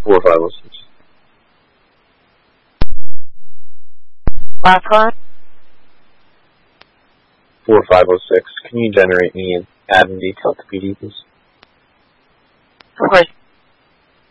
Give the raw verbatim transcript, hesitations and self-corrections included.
four five oh six. Last call. four five oh six. Can you generate me an admin detail to P D, please? Of course.